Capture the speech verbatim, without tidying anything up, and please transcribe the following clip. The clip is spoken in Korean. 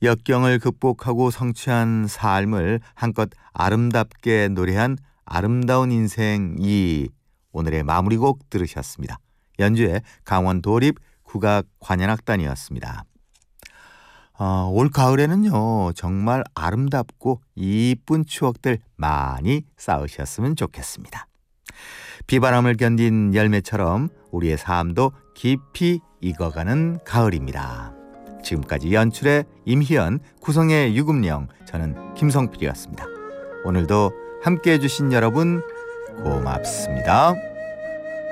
역경을 극복하고 성취한 삶을 한껏 아름답게 노래한 아름다운 인생 이, 오늘의 마무리곡 들으셨습니다. 연주의 강원도립 국악관현악단이었습니다. 어, 올 가을에는요 정말 아름답고 이쁜 추억들 많이 쌓으셨으면 좋겠습니다. 비바람을 견딘 열매처럼 우리의 삶도 깊이 익어가는 가을입니다. 지금까지 연출의 임희연, 구성의 유금령, 저는 김성필이었습니다. 오늘도 함께해 주신 여러분 고맙습니다.